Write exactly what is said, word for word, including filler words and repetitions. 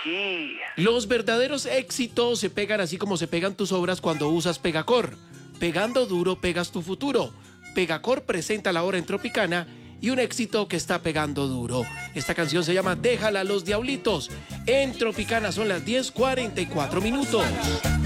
aquí. Los verdaderos éxitos se pegan así como se pegan tus obras cuando usas Pegacor. Pegando duro pegas tu futuro. Pegacor presenta la hora en Tropicana y un éxito que está pegando duro. Esta canción se llama Déjala a los Diablitos. En Tropicana son las diez cuarenta y cuatro minutos.